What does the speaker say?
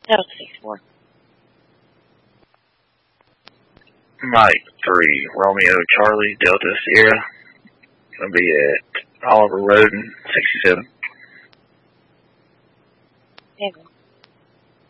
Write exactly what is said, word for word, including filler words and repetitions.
Delta sixty-four. Mike three, Romeo Charlie, Delta Sierra. Gonna be at Oliver Road in sixty-seven. Yeah.